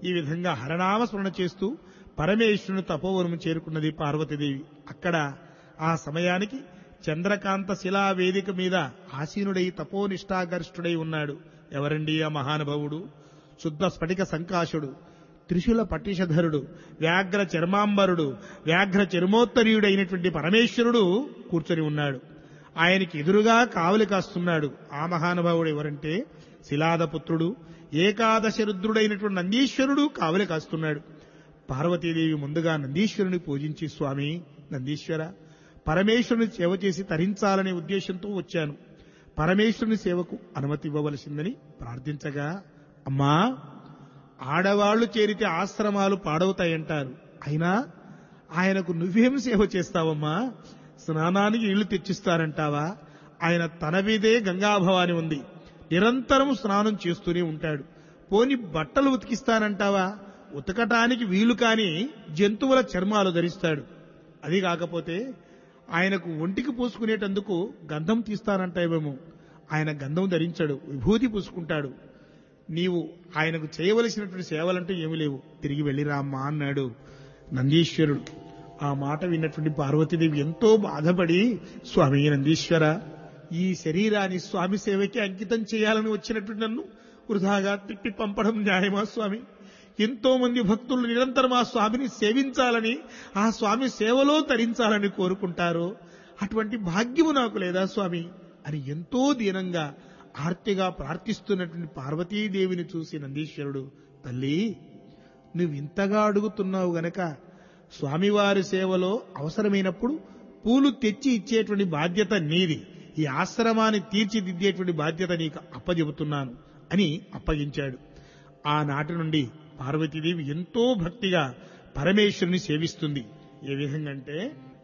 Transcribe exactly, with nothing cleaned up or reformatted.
ఈ విధంగా హరనామస్మరణ చేస్తూ పరమేశ్వరుని తపోవనము చేరుకున్నది పార్వతీదేవి. అక్కడ ఆ సమయానికి చంద్రకాంత శిలా వేదిక మీద ఆసీనుడై తపోనిష్టాగరిష్ఠుడై ఉన్నాడు. ఎవరండి ఆ మహానుభావుడు? శుద్ధ స్ఫటిక సంకాశుడు, త్రిశూల పట్టిషధరుడు, వ్యాఘ్ర చర్మాంబరుడు, వ్యాఘ్ర చర్మోత్తరీయుడైనటువంటి పరమేశ్వరుడు కూర్చొని ఉన్నాడు. ఆయనకి ఎదురుగా కావలి కాస్తున్నాడు. ఆ మహానుభావుడు ఎవరంటే శిలాదపుత్రుడు, ఏకాదశ రుద్రుడైనటువంటి నందీశ్వరుడు కావలి కాస్తున్నాడు. పార్వతీదేవి ముందుగా నందీశ్వరుని పూజించి, స్వామి నందీశ్వర, పరమేశ్వరుని సేవ చేసి తరించాలనే ఉద్దేశంతో వచ్చాను. పరమేశ్వరుని సేవకు అనుమతి ఇవ్వవలసిందని ప్రార్థించగా, అమ్మా, ఆడవాళ్లు చేరితే ఆశ్రమాలు పాడవుతాయంటారు. అయినా ఆయనకు నువ్వేం సేవ చేస్తావమ్మా? స్నానానికి ఇళ్లు తెచ్చిస్తారంటావా? ఆయన తన మీదే గంగాభవాని ఉంది, నిరంతరం స్నానం చేస్తూనే ఉంటాడు. పోని బట్టలు ఉతికిస్తానంటావా? ఉతకటానికి వీలు కాని జంతువుల చర్మాలు ధరిస్తాడు. అది కాకపోతే ఆయనకు ఒంటికి పూసుకునేటందుకు గంధం తీస్తానంటావేమో. ఆయన గంధం ధరించాడు, విభూతి పూసుకుంటాడు. నీవు ఆయనకు చేయవలసినటువంటి సేవలంటూ ఏమీ లేవు, తిరిగి వెళ్ళిరామ్మా అన్నాడు నందీశ్వరుడు. ఆ మాట విన్నటువంటి పార్వతీదేవి ఎంతో బాధపడి, స్వామి నందీశ్వర, ఈ శరీరాన్ని స్వామి సేవకి అంకితం చేయాలని వచ్చినటువంటి నన్ను వృధాగా తిప్పి పంపడం న్యాయమా స్వామి? ఎంతో మంది భక్తులు నిరంతరం ఆ స్వామిని సేవించాలని, ఆ స్వామి సేవలో తరించాలని కోరుకుంటారు. అటువంటి భాగ్యము నాకు లేదా స్వామి అని ఎంతో దీనంగా ఆర్తిగా ప్రార్థిస్తున్నటువంటి పార్వతీదేవిని చూసి నందీశ్వరుడు, తల్లి, నువ్వింతగా అడుగుతున్నావు గనక స్వామివారి సేవలో అవసరమైనప్పుడు పూలు తెచ్చి ఇచ్చేటువంటి బాధ్యత నీది, ఈ ఆశ్రమాన్ని తీర్చిదిద్దేటువంటి బాధ్యత నీకు అప్పజెబుతున్నాను అని అప్పగించాడు. ఆనాటి నుండి పార్వతీదేవి ఎంతో భక్తిగా పరమేశ్వరుని సేవిస్తుంది. ఏ విధంగా అంటే